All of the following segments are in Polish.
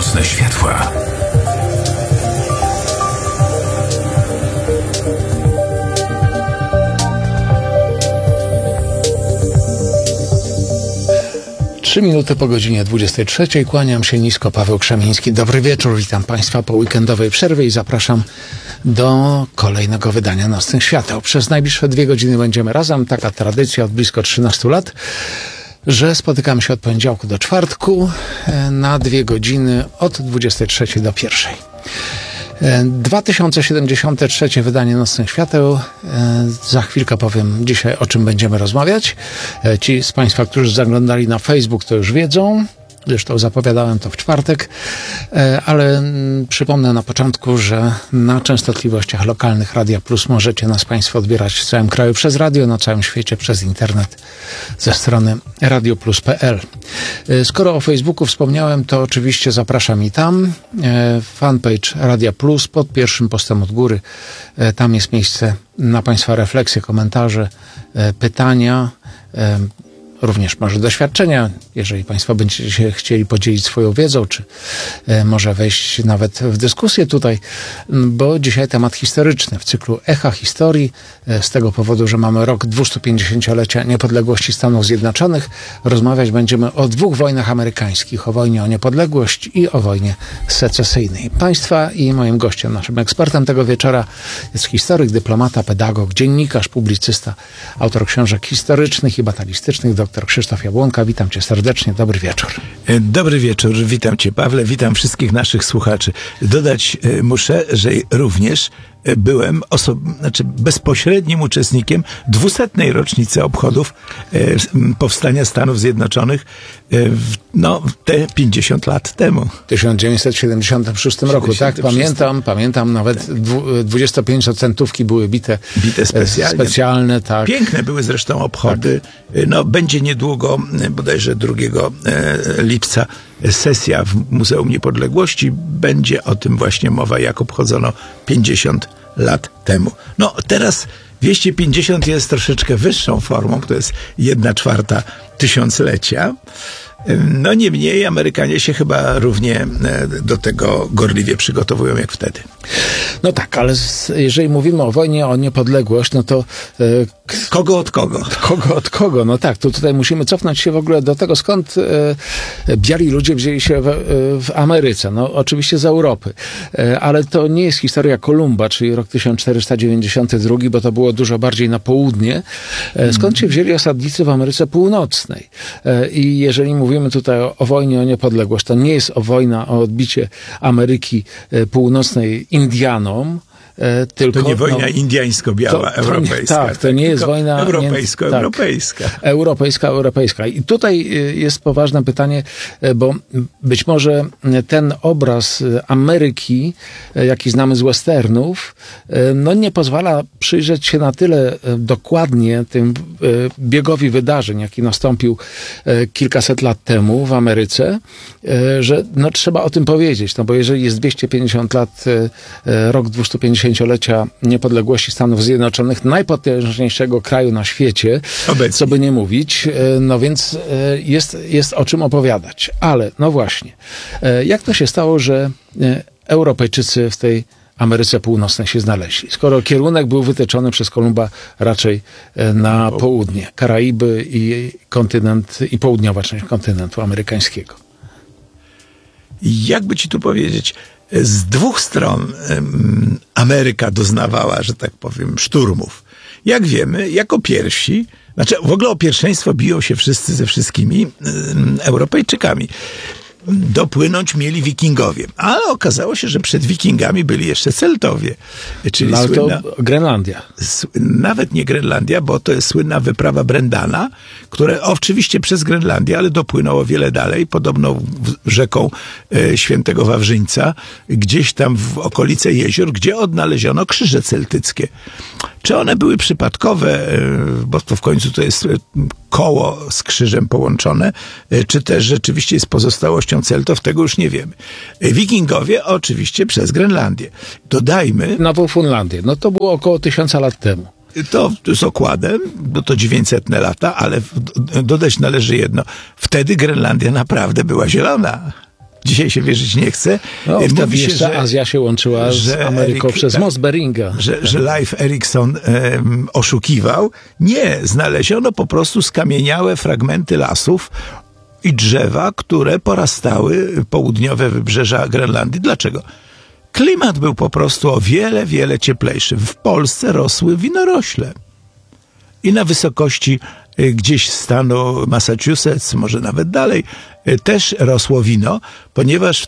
Nocne światła. Trzy minuty po godzinie 23. Kłaniam się nisko, Paweł Krzemiński. Dobry wieczór, witam Państwa po weekendowej przerwie i zapraszam do kolejnego wydania Nocnych Świateł. Przez najbliższe 2 godziny będziemy razem. Taka tradycja od blisko 13 lat, że spotykamy się od poniedziałku do czwartku na 2 godziny od 23 do 1. 2073 wydanie Nocnych Świateł. Za chwilkę powiem dzisiaj, o czym będziemy rozmawiać. Ci z Państwa, którzy zaglądali na Facebook, to już wiedzą. Zresztą zapowiadałem to w czwartek, ale przypomnę na początku, że na częstotliwościach lokalnych Radia Plus możecie nas Państwo odbierać w całym kraju przez radio, na całym świecie przez internet ze strony radioplus.pl. Skoro o Facebooku wspomniałem, to oczywiście zapraszam i tam. Fanpage Radia Plus pod pierwszym postem od góry. Tam jest miejsce na Państwa refleksje, komentarze, pytania, również może doświadczenia, jeżeli Państwo będziecie się chcieli podzielić swoją wiedzą, czy może wejść nawet w dyskusję tutaj, bo dzisiaj temat historyczny w cyklu Echa Historii, z tego powodu, że mamy rok 250-lecia niepodległości Stanów Zjednoczonych. Rozmawiać będziemy o 2 wojnach amerykańskich, o wojnie o niepodległość i o wojnie secesyjnej. Państwa i moim gościem, naszym ekspertem tego wieczora jest historyk, dyplomata, pedagog, dziennikarz, publicysta, autor książek historycznych i batalistycznych, dr Krzysztof Jabłonka. Witam Cię serdecznie. Dobry wieczór. Dobry wieczór. Witam Cię, Pawle. Witam wszystkich naszych słuchaczy. Dodać muszę, że również byłem bezpośrednim uczestnikiem 200. rocznicy obchodów powstania Stanów Zjednoczonych te 50 lat temu. W 1976 roku, tak? Pamiętam, nawet 25-centówki były bite specjalne, tak. Piękne były zresztą obchody. Tak. Będzie niedługo, bodajże 2 lipca, sesja w Muzeum Niepodległości. Będzie o tym właśnie mowa, jak obchodzono 50 lat temu. Teraz 250 jest troszeczkę wyższą formą, to jest 1/4 tysiąclecia. Niemniej Amerykanie się chyba równie do tego gorliwie przygotowują jak wtedy. No tak, ale jeżeli mówimy o wojnie o niepodległość, no to... Kogo od kogo? Kogo od kogo? No tak, to tutaj musimy cofnąć się w ogóle do tego, skąd biali ludzie wzięli się w Ameryce. No oczywiście z Europy. Ale to nie jest historia Kolumba, czyli rok 1492, bo to było dużo bardziej na południe. Skąd się wzięli osadnicy w Ameryce Północnej? I jeżeli mówimy tutaj o wojnie o niepodległość, to nie jest wojna o odbicie Ameryki Północnej Indianom, tylko, to nie wojna indiańsko-biała, europejska. Tak, to nie jest wojna... Europejska. I tutaj jest poważne pytanie, bo być może ten obraz Ameryki, jaki znamy z westernów, nie pozwala przyjrzeć się na tyle dokładnie tym biegowi wydarzeń, jaki nastąpił kilkaset lat temu w Ameryce, że trzeba o tym powiedzieć, bo jeżeli jest 250 lat, rok 250-lecia niepodległości Stanów Zjednoczonych, najpotężniejszego kraju na świecie, obecnie, co by nie mówić, więc jest o czym opowiadać. Ale, właśnie, jak to się stało, że Europejczycy w tej Ameryce Północnej się znaleźli? Skoro kierunek był wytyczony przez Kolumba raczej na południe, Karaiby i kontynent, i południowa część kontynentu amerykańskiego. Jakby ci tu powiedzieć, z 2 stron Ameryka doznawała, że tak powiem, szturmów. Jak wiemy, jako pierwsi, w ogóle o pierwszeństwo biją się wszyscy ze wszystkimi Europejczykami. Dopłynąć mieli Wikingowie, ale okazało się, że przed Wikingami byli jeszcze Celtowie. Czyli to Grenlandia. Nawet nie Grenlandia, bo to jest słynna wyprawa Brendana, które oczywiście przez Grenlandię, ale dopłynął o wiele dalej, podobno rzeką Świętego Wawrzyńca, gdzieś tam w okolice jezior, gdzie odnaleziono krzyże celtyckie. Czy one były przypadkowe, bo to w końcu to jest koło z krzyżem połączone, czy też rzeczywiście jest pozostałością Celtów, tego już nie wiemy. Wikingowie oczywiście przez Grenlandię. Dodajmy... Nową Funlandię. To było około 1000 lat temu. To z okładem, to 900 lata, ale dodać należy jedno. Wtedy Grenlandia naprawdę była zielona. dzisiaj się wierzyć nie chce. No, wtedy Mówi się, jeszcze Azja się łączyła z Ameryką przez most Beringa. Że Leif Erikson oszukiwał. Nie, znaleziono po prostu skamieniałe fragmenty lasów i drzewa, które porastały południowe wybrzeża Grenlandii. Dlaczego? Klimat był po prostu o wiele, wiele cieplejszy. W Polsce rosły winorośle. I na wysokości gdzieś stanu Massachusetts, może nawet dalej, też rosło wino, ponieważ w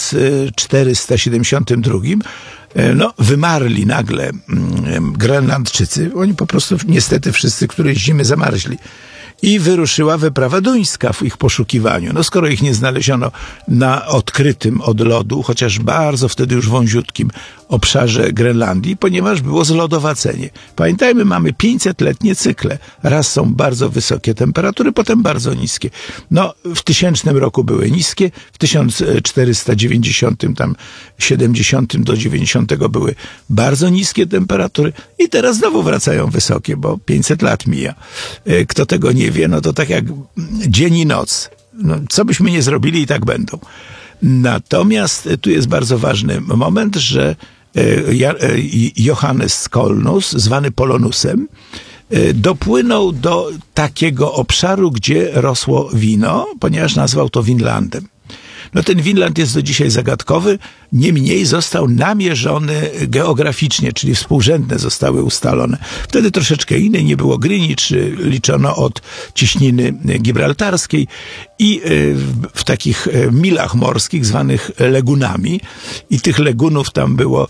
1472 wymarli nagle Grenlandczycy. Oni po prostu niestety wszyscy którejś zimy zamarzli. I wyruszyła wyprawa duńska w ich poszukiwaniu. No skoro ich nie znaleziono na odkrytym od lodu, chociaż bardzo wtedy już wąziutkim obszarze Grenlandii, ponieważ było zlodowacenie. Pamiętajmy, mamy 500-letnie cykle. Raz są bardzo wysokie temperatury, potem bardzo niskie. No, w 1000 roku były niskie, w 1490, tam 70 do 90 były bardzo niskie temperatury i teraz znowu wracają wysokie, bo 500 lat mija. Kto tego nie wie, no to tak jak dzień i noc. No, co byśmy nie zrobili i tak będą. Natomiast tu jest bardzo ważny moment, że Johannes Kolnus, zwany Polonusem, dopłynął do takiego obszaru, gdzie rosło wino, ponieważ nazwał to Winlandem. No ten Winland jest do dzisiaj zagadkowy, niemniej został namierzony geograficznie, czyli współrzędne zostały ustalone. Wtedy troszeczkę inne, nie było Greenwich, liczono od ciśniny gibraltarskiej i w takich milach morskich zwanych legunami i tych legunów tam było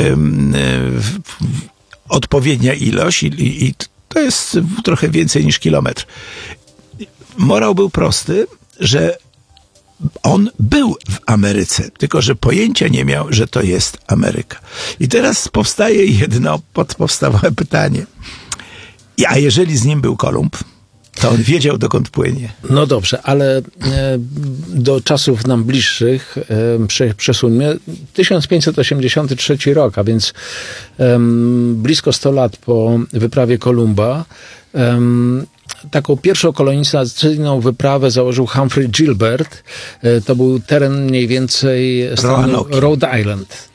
odpowiednia ilość i to jest trochę więcej niż kilometr. Morał był prosty, że on był w Ameryce, tylko że pojęcia nie miał, że to jest Ameryka. I teraz powstaje jedno podstawowne pytanie. A jeżeli z nim był Kolumb, to on wiedział, dokąd płynie. No dobrze, ale do czasów nam bliższych przesuńmy. 1583 rok, a więc blisko 100 lat po wyprawie Kolumba, taką pierwszą kolonizacyjną wyprawę założył Humphrey Gilbert. To był teren mniej więcej stanu Rhode Island.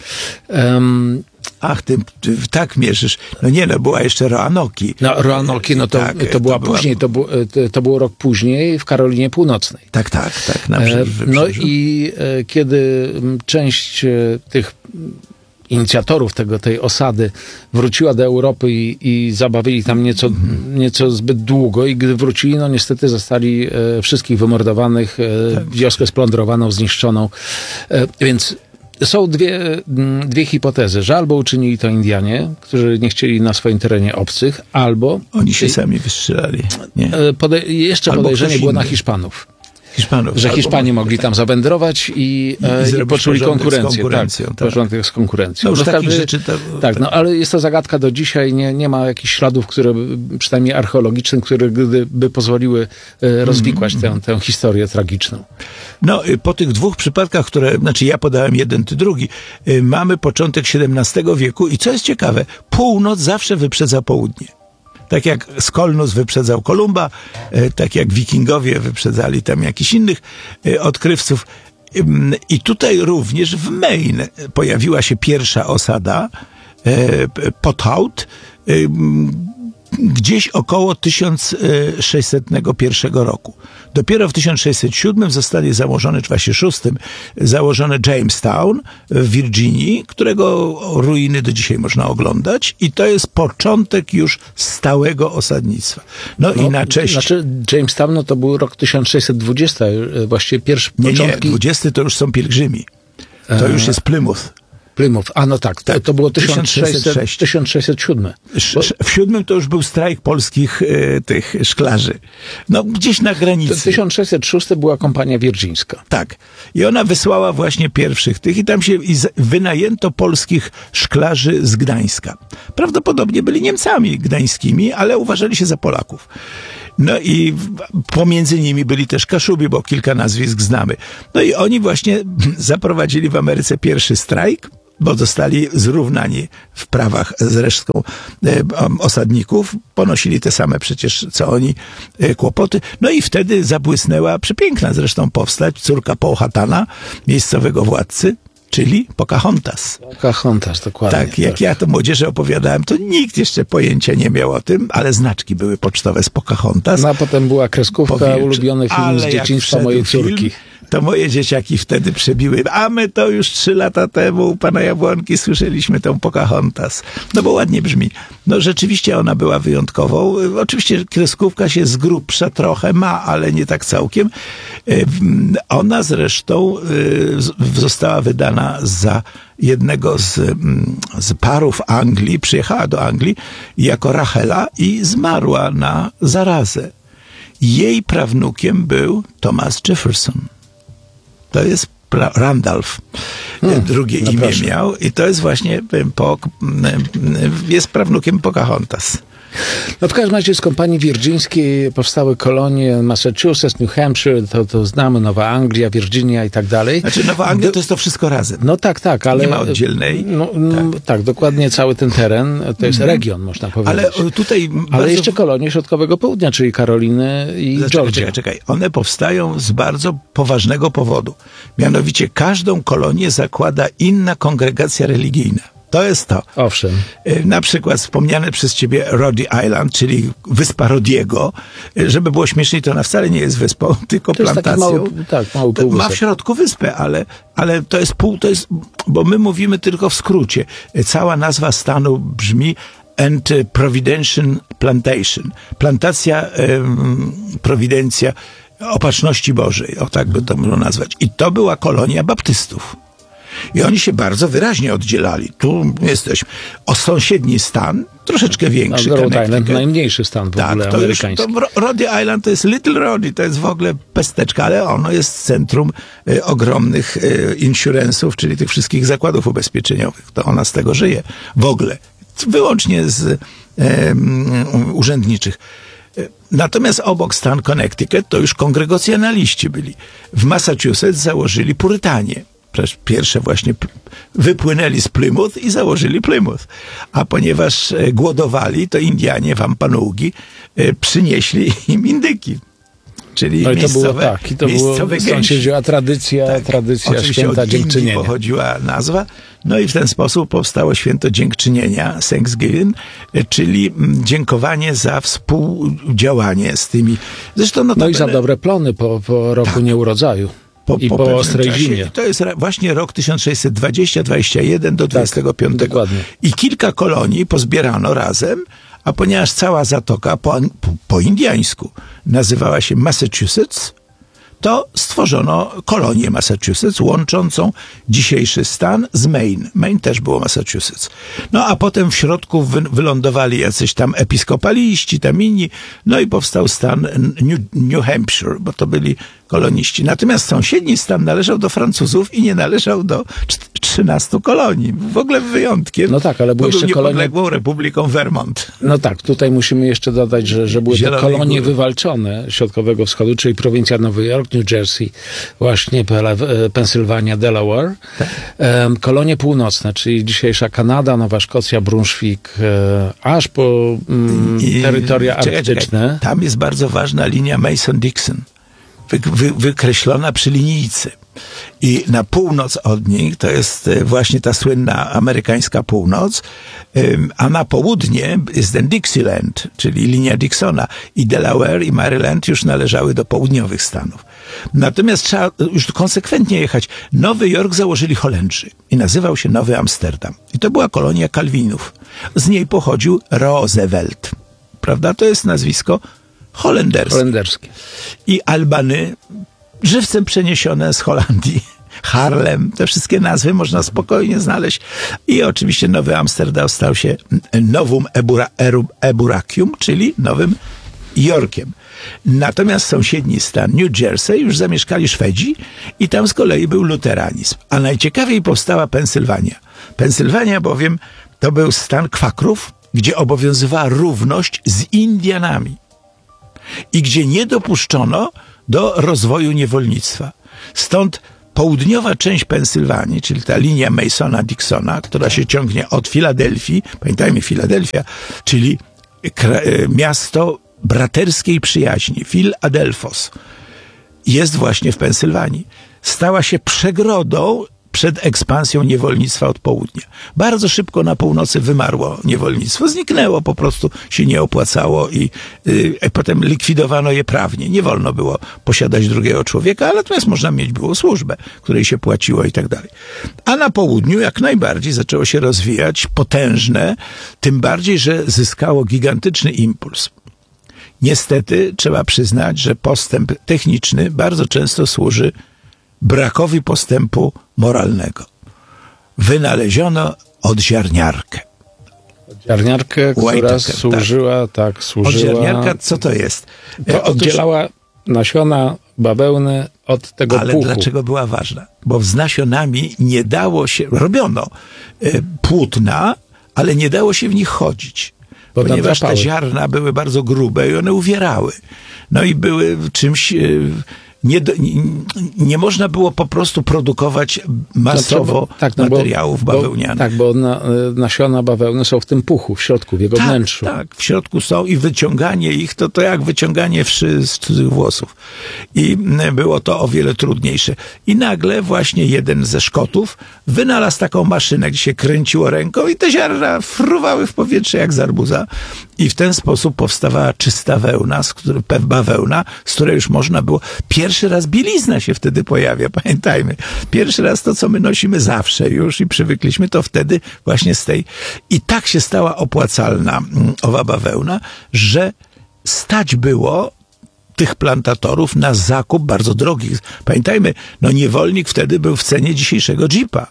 Ach, ty tak mierzysz. No nie, no była jeszcze Roanoke. No Roanoke, no to, tak, to była później, to było rok później w Karolinie Północnej. Tak. No i kiedy część tych inicjatorów tej osady wróciła do Europy i zabawili tam nieco zbyt długo i gdy wrócili, no niestety zastali wszystkich wymordowanych, wioskę splądrowaną, zniszczoną. Więc są dwie hipotezy, że albo uczynili to Indianie, którzy nie chcieli na swoim terenie obcych, albo... Oni się sami wystrzelali. Nie? Jeszcze podejrzenie było na Hiszpanów. Że Hiszpanie mogli tam zawędrować i poczuli konkurencję. Porządek z konkurencją. No, takich rzeczy tak, no ale jest to zagadka do dzisiaj. Nie ma jakichś śladów, które, przynajmniej archeologicznych, które by pozwoliły rozwikłać tę historię tragiczną. No, po tych dwóch przypadkach, ja podałem jeden, ty drugi, mamy początek XVII wieku i co jest ciekawe, północ zawsze wyprzedza południe. Tak jak Kolnus wyprzedzał Kolumba, tak jak Wikingowie wyprzedzali tam jakichś innych odkrywców. I tutaj również w Maine pojawiła się pierwsza osada, Pothout, gdzieś około 1601 roku. Dopiero w 1607 zostanie założony, czy właśnie 6, założony Jamestown w Virginii, którego ruiny do dzisiaj można oglądać i to jest początek już stałego osadnictwa. No i na cześć... Znaczy Jamestown, no to był rok 1620, właściwie pierwszy początki... Nie, 20 to już są pielgrzymi. To już jest Plymouth. A no tak, to było 1607. W 7 to już był strajk polskich tych szklarzy. No gdzieś na granicy. 1606 była kompania wirgińska. Tak. I ona wysłała właśnie pierwszych tych i tam się wynajęto polskich szklarzy z Gdańska. Prawdopodobnie byli Niemcami gdańskimi, ale uważali się za Polaków. No i pomiędzy nimi byli też Kaszubi, bo kilka nazwisk znamy. No i oni właśnie zaprowadzili w Ameryce pierwszy strajk. bo zostali zrównani w prawach z resztą osadników. Ponosili te same przecież, co oni, kłopoty. No i wtedy zabłysnęła przepiękna zresztą postać, córka Powhatana, miejscowego władcy, czyli Pocahontas. Pocahontas, dokładnie. Tak, jak ja to młodzieży opowiadałem, to nikt jeszcze pojęcia nie miał o tym, ale znaczki były pocztowe z Pocahontas. No a potem była kreskówka, ulubiony film z dzieciństwa mojej córki. To moje dzieciaki wtedy przebiły. A my to już 3 lata temu u pana Jabłonki słyszeliśmy tę Pocahontas. No bo ładnie brzmi. No rzeczywiście ona była wyjątkową. Oczywiście kreskówka się z grubsza trochę ma, ale nie tak całkiem. Ona zresztą została wydana za jednego z parów Anglii. Przyjechała do Anglii jako Rachela i zmarła na zarazę. Jej prawnukiem był Thomas Jefferson. To jest Randolph. Drugie imię proszę. miał i to jest właśnie jest prawnukiem Pocahontas. No w każdym razie z kompanii wirgińskiej powstały kolonie Massachusetts, New Hampshire, to znamy, Nowa Anglia, Virginia i tak dalej. Znaczy Nowa Anglia to jest to wszystko razem. No tak, ale... Nie ma oddzielnej. Tak, dokładnie cały ten teren, to jest region, można powiedzieć. Ale tutaj... Ale jeszcze kolonie środkowego południa, czyli Karoliny i Georgia. Czekaj. One powstają z bardzo poważnego powodu. Mianowicie każdą kolonię zakłada inna kongregacja religijna. To jest to. Owszem. Na przykład wspomniane przez ciebie Rhode Island, czyli wyspa Rodiego. Żeby było śmieszniej, to ona wcale nie jest wyspą, tylko to jest plantacją. Mały półwysep. Ma w środku wyspę, ale to jest bo my mówimy tylko w skrócie. Cała nazwa stanu brzmi and Providential Plantation. Plantacja, Prowidencja, Opatrzności Bożej. O tak by to można nazwać. I to była kolonia baptystów. I oni się bardzo wyraźnie oddzielali. Tu jesteśmy. Sąsiedni stan, troszeczkę większy. Rhode Island, najmniejszy stan w ogóle amerykański. Rhode Island to jest Little Rhode, to jest w ogóle pesteczka, ale ono jest centrum ogromnych insurance'ów, czyli tych wszystkich zakładów ubezpieczeniowych. To ona z tego żyje. W ogóle. Wyłącznie z urzędniczych. Natomiast obok stan Connecticut to już kongregacjonaliści byli. W Massachusetts założyli Purytanie. Pierwsze właśnie wypłynęli z Plymouth i założyli Plymouth. A ponieważ głodowali, to Indianie, Wampanoagi, przynieśli im indyki. Czyli no i to było miejscowe, i to było, stąd się wzięła tradycja święta dziękczynienia. Pochodziła nazwa. No i w ten sposób powstało święto dziękczynienia, Thanksgiving, czyli dziękowanie za współdziałanie z tymi. Zresztą no i za dobre plony po roku nieurodzaju. Po ostrej zimie. To jest właśnie rok 1620, 21 do 25. Dokładnie. I kilka kolonii pozbierano razem, a ponieważ cała zatoka po indiańsku nazywała się Massachusetts, to stworzono kolonię Massachusetts, łączącą dzisiejszy stan z Maine. Maine też było Massachusetts. No a potem w środku wylądowali jacyś tam episkopaliści, tam inni, no i powstał stan New Hampshire, bo to byli koloniści. Natomiast sąsiedni stan należał do Francuzów i nie należał do 13 kolonii. W ogóle wyjątkiem. No tak, ale były jeszcze niepodległą Republiką Vermont. No tak, tutaj musimy jeszcze dodać, że były to kolonie wywalczone środkowego wschodu, czyli prowincja Nowy Jork, New Jersey, właśnie Pensylwania, Delaware. Tak. Kolonie północne, czyli dzisiejsza Kanada, Nowa Szkocja, Brunswick, aż po terytoria arktyczne. Tam jest bardzo ważna linia Mason-Dixon. Wykreślona przy linijce. I na północ od nich to jest właśnie ta słynna amerykańska północ, a na południe jest ten Dixieland, czyli linia Dixona. I Delaware i Maryland już należały do południowych stanów. Natomiast trzeba już konsekwentnie jechać. Nowy Jork założyli Holendrzy i nazywał się Nowy Amsterdam. I to była kolonia Kalwinów. Z niej pochodził Roosevelt. Prawda? To jest nazwisko holenderskie. I Albany, żywcem przeniesione z Holandii. Harlem, te wszystkie nazwy można spokojnie znaleźć. I oczywiście Nowy Amsterdam stał się Novum Eburacium, czyli Nowym Jorkiem. Natomiast sąsiedni stan New Jersey już zamieszkali Szwedzi i tam z kolei był luteranizm. A najciekawiej powstała Pensylwania. Pensylwania bowiem to był stan kwakrów, gdzie obowiązywała równość z Indianami i gdzie nie dopuszczono do rozwoju niewolnictwa. Stąd południowa część Pensylwanii, czyli ta linia Masona-Dixona, która się ciągnie od Filadelfii, pamiętajmy Filadelfia, czyli miasto braterskiej przyjaźni, Philadelphos, jest właśnie w Pensylwanii. Stała się przegrodą przed ekspansją niewolnictwa od południa. Bardzo szybko na północy wymarło niewolnictwo. Zniknęło, po prostu się nie opłacało i potem likwidowano je prawnie. Nie wolno było posiadać drugiego człowieka, ale natomiast można mieć było służbę, której się płaciło i tak dalej. A na południu jak najbardziej zaczęło się rozwijać potężne, tym bardziej, że zyskało gigantyczny impuls. Niestety trzeba przyznać, że postęp techniczny bardzo często służy brakowi postępu moralnego. Wynaleziono odziarniarkę. Odziarniarkę, która służyła. Odziarniarka, co to jest? To oddzielała nasiona bawełny od tego ale puchu. dlaczego była ważna? Bo z nasionami nie dało się, robiono płótna, ale nie dało się w nich chodzić. Ponieważ te ziarna były bardzo grube i one uwierały. No i były czymś... Nie można było po prostu produkować masowo materiałów bawełnianych. Bo nasiona bawełny są w tym puchu, w środku, w jego wnętrzu. Tak, w środku są i wyciąganie ich to jak wyciąganie wszy z cudzych włosów. I było to o wiele trudniejsze. I nagle właśnie jeden ze Szkotów wynalazł taką maszynę, gdzie się kręciło ręką i te ziarna fruwały w powietrze jak z arbuza. I w ten sposób powstawała czysta bawełna, z której już można było... Pierwszy raz bielizna się wtedy pojawia, pamiętajmy. Pierwszy raz to, co my nosimy zawsze już i przywykliśmy, to wtedy właśnie z tej... I tak się stała opłacalna owa bawełna, że stać było tych plantatorów na zakup bardzo drogich. Pamiętajmy, niewolnik wtedy był w cenie dzisiejszego Jeepa.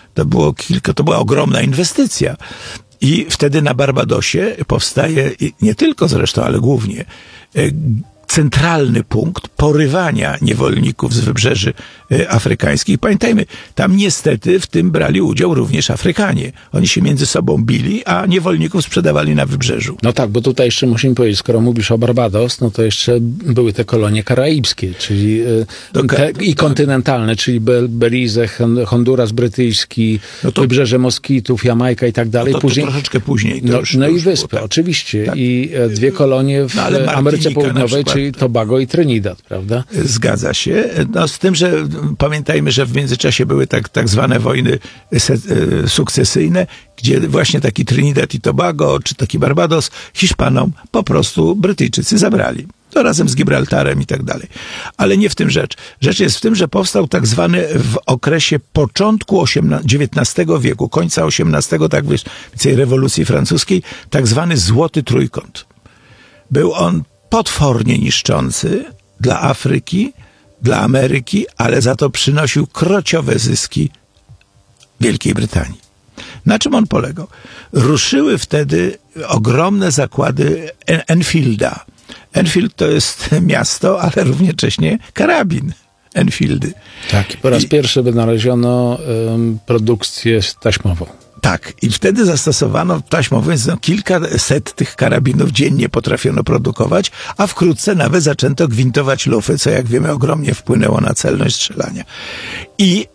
To była ogromna inwestycja. I wtedy na Barbadosie powstaje, nie tylko zresztą, ale głównie, centralny punkt porywania niewolników z wybrzeży afrykańskich. Pamiętajmy, tam niestety w tym brali udział również Afrykanie. Oni się między sobą bili, a niewolników sprzedawali na wybrzeżu. No tak, bo tutaj jeszcze musimy powiedzieć, skoro mówisz o Barbados, no to jeszcze były te kolonie karaibskie, czyli i kontynentalne, czyli Belize, Honduras brytyjski, wybrzeże Moskitów, Jamajka i tak dalej. To troszeczkę później. I wyspy, tak. Oczywiście. Tak. I dwie kolonie w Ameryce Południowej, czyli Tobago i Trinidad, prawda? Zgadza się. Z tym, że pamiętajmy, że w międzyczasie były tak zwane wojny sukcesyjne, gdzie właśnie taki Trinidad i Tobago, czy taki Barbados Hiszpanom po prostu Brytyjczycy zabrali. To razem z Gibraltarem i tak dalej. Ale nie w tym rzecz. Rzecz jest w tym, że powstał tak zwany w okresie początku XIX wieku, końca XVIII, tak więcej rewolucji francuskiej, tak zwany Złoty Trójkąt. Był on potwornie niszczący dla Afryki, dla Ameryki, ale za to przynosił krociowe zyski Wielkiej Brytanii. Na czym on polegał? Ruszyły wtedy ogromne zakłady Enfielda. Enfield to jest miasto, ale równocześnie karabin Enfieldy. Tak, po raz pierwszy wynaleziono produkcję taśmową. Tak, i wtedy zastosowano taśmową, więc kilkaset tych karabinów dziennie potrafiono produkować, a wkrótce nawet zaczęto gwintować lufy, co jak wiemy ogromnie wpłynęło na celność strzelania. I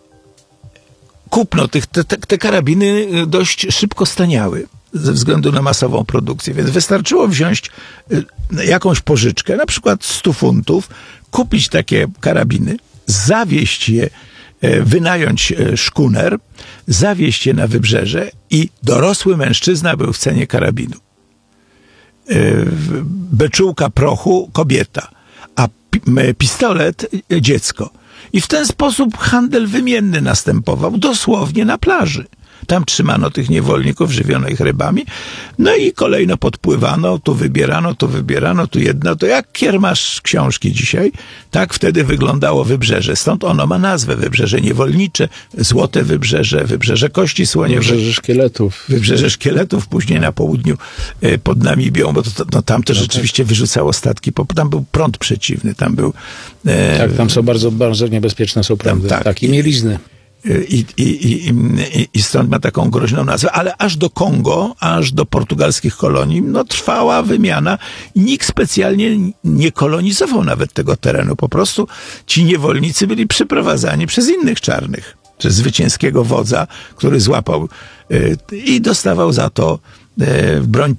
kupno te karabiny dość szybko staniały ze względu na masową produkcję, więc wystarczyło wziąć jakąś pożyczkę, na przykład 100 funtów, kupić takie karabiny, zawieźć je, wynająć szkuner, zawieźć je na wybrzeże i dorosły mężczyzna był w cenie karabinu. Beczułka prochu kobieta, a pistolet dziecko. I w ten sposób handel wymienny następował dosłownie na plaży. Tam trzymano tych niewolników, żywiono ich rybami, no i kolejno podpływano, tu wybierano, tu jedno, to jak kiermasz książki dzisiaj, tak wtedy wyglądało wybrzeże. Stąd ono ma nazwę Wybrzeże Niewolnicze, Złote Wybrzeże, Wybrzeże Kości Słoniowej. Wybrzeże Szkieletów. Wybrzeże Szkieletów, później na południu pod Namibią, bo tam to rzeczywiście wyrzucało statki, tam był prąd przeciwny, tam był... Tak, tam są bardzo, bardzo niebezpieczne są prądy. Tak, i mielizny. I stąd ma taką groźną nazwę, ale aż do Kongo, aż do portugalskich kolonii, no trwała wymiana i nikt specjalnie nie kolonizował nawet tego terenu. Po prostu ci niewolnicy byli przyprowadzani przez innych czarnych, przez zwycięskiego wodza, który złapał i dostawał za to broń